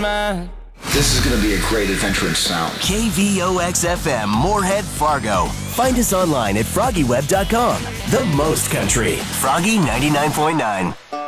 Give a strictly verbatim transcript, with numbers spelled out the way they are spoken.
mine. This is going to be a great adventure in sound. K V O X F M, Moorhead, Fargo. Find us online at froggy web dot com. The most country. Froggy ninety-nine point nine.